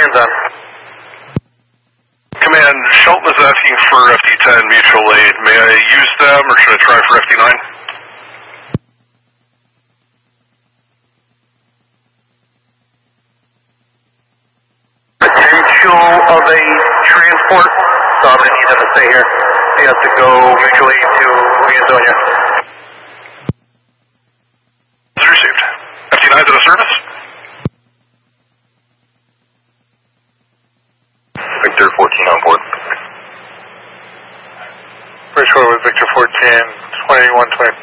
Iron's on. Command, Shelton is asking for FD-10 mutual aid. May I use them, or should I try for FD-9? Potential of a transport, so I'm going to need them to stay here. He has to go mutual aid to Antonia. Received. FD-9's out of service? Victor 14 on board. Bridgeport with Victor 14, 2120.